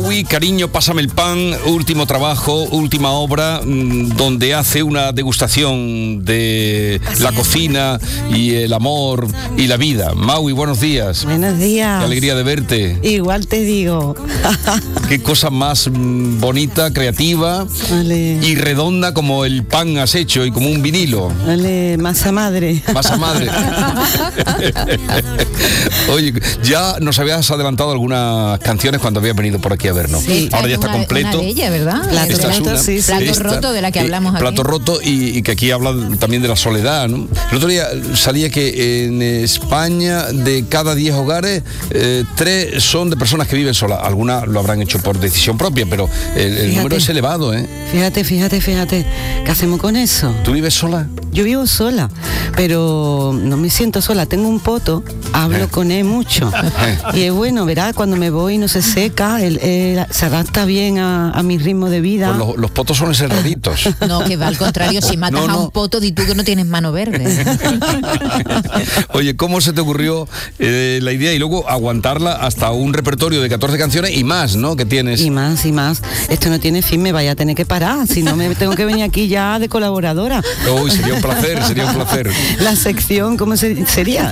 Maui, Cariño, pásame el pan, último trabajo, última obra, donde hace una degustación de la cocina y el amor y la vida. Maui, buenos días. Buenos días. Qué alegría de verte. Igual te digo. Qué cosa más bonita, creativa, Vale. y redonda como el pan has hecho y como un vinilo. Vale, masa madre. Masa madre. Oye, ya nos habías adelantado algunas canciones cuando habías venido por aquí a vernos. Sí, ahora ya está completo. Una de ellas, ¿verdad? Esta es una. Sí, sí. Plato Esta, roto, de la que hablamos aquí. Plato roto y que aquí habla también de la soledad, ¿no? El otro día salía que en España de cada 10 hogares, 3 son de personas que viven solas. Algunas lo habrán hecho por decisión propia, pero el número es elevado, ¿eh? Fíjate. ¿Qué hacemos con eso? ¿Tú vives sola? Yo vivo sola, pero no me siento sola. Tengo un poto, hablo con él mucho. Y es bueno, verás, cuando me voy no se seca, se adapta bien a mi ritmo de vida. Pues los potos son raritos. No, que va al contrario, si matas a un poto, di tú que no tienes mano verde. Oye, ¿cómo se te ocurrió la idea y luego aguantarla hasta un repertorio de 14 canciones y más, ¿no? Que tienes. Y más. Esto no tiene fin, me vaya a tener que parar, si no me tengo que venir aquí ya de colaboradora. Uy, sería un placer. La sección, ¿cómo sería?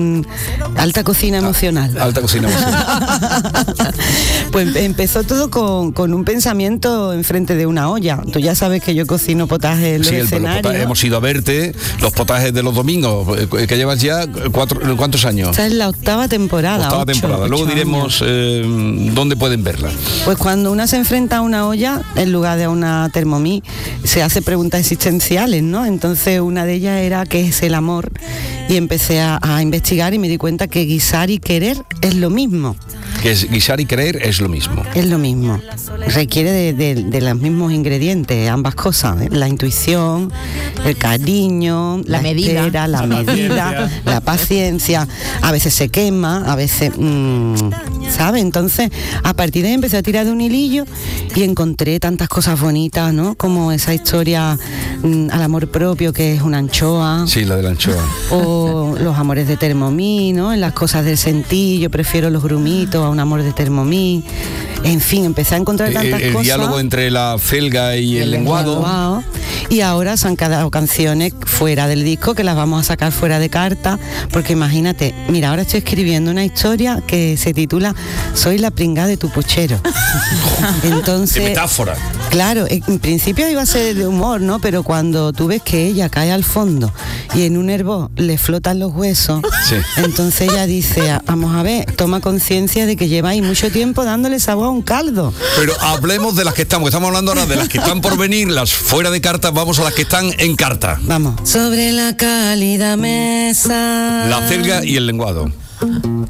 Alta cocina emocional. Alta cocina emocional. Pues empezó todo con un pensamiento enfrente de una olla. Tú ya sabes que yo cocino potajes en los escenarios. Hemos ido a verte, los potajes de los domingos, que llevas ya ¿cuántos años? Esta es la 8ª temporada. Luego diremos dónde pueden verla. Pues cuando una se enfrenta a una olla, en lugar de a una Thermomix, se hace preguntas existenciales, ¿no? Entonces una de ellas era ¿qué es el amor? Y empecé a investigar y me di cuenta que guisar y querer es lo mismo. Que guisar y querer es lo mismo. Es lo mismo. Requiere de los mismos ingredientes, ambas cosas, ¿eh? La intuición, el cariño, la medida, espera, la medida, la paciencia. A veces se quema, a veces, ¿sabes? Entonces, a partir de ahí empecé a tirar de un hilillo y encontré tantas cosas bonitas, ¿no? Como esa historia al amor propio, que es una anchoa. Sí, la de la anchoa. O los amores de Thermomix, ¿no? En las cosas del sentir, yo prefiero los grumitos a un amor de Thermomix. En fin, empecé a encontrar tantas cosas. El diálogo entre la felga y el lenguado. Y ahora se han quedado canciones fuera del disco que las vamos a sacar fuera de carta, porque imagínate, mira, ahora estoy escribiendo una historia que se titula Soy la pringada de tu puchero. Entonces, de metáfora. Claro, en principio iba a ser de humor, ¿no? Pero cuando tú ves que ella cae al fondo y en un hervor le flotan los huesos, sí. Entonces ella dice, vamos a ver, toma conciencia de que lleváis mucho tiempo dándole sabor a un caldo. Pero hablemos de las que estamos hablando ahora de las que están por venir, las fuera de carta, vamos a las que están en carta. Vamos. Sobre la cálida mesa. La felga y el lenguado.